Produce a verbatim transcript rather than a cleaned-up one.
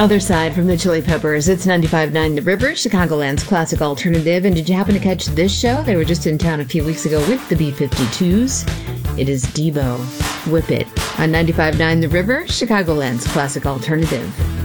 Other side from the Chili Peppers, it's ninety-five point nine The River, Chicagoland's classic alternative. And did you happen to catch this show? They were just in town a few weeks ago with the B fifty-twos. It is Devo, Whip It, on ninety-five point nine The River, Chicagoland's classic alternative.